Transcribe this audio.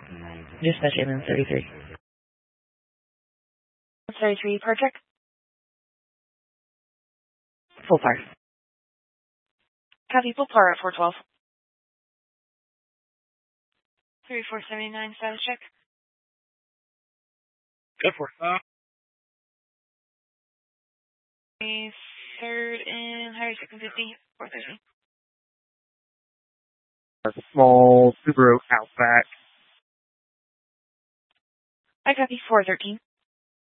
Dispatch ambulance 33. 33, part check. Full par. Copy, full par at 412. 3479, status check. Go for it. 3rd and higher 650, 430. A small Subaru Outback. I copy 413.